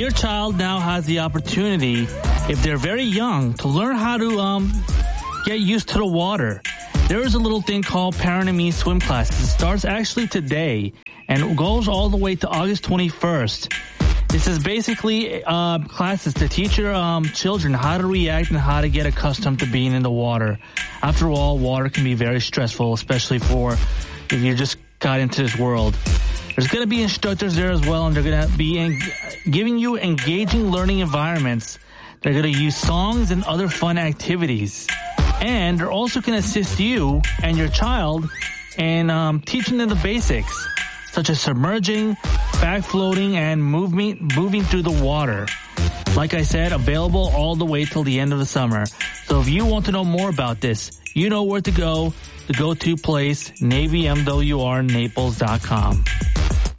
your child now has the opportunity, if they're very young, to learn how to get used to the water. There is a little thing called Parent and Me swim classes. It starts actually today and goes all the way to August 21st. This is basically classes to teach your children how to react and how to get accustomed to being in the water. After all, water can be very stressful, especially if you just got into this world. There's going to be instructors there as well, and they're going to be giving you engaging learning environments. They're going to use songs and other fun activities. And they're also going to assist you and your child in teaching them the basics, such as submerging, back floating, and moving through the water. Like I said, available all the way till the end of the summer. So if you want to know more about this, you know where to go. The go-to place, NavyMWRNaples.com.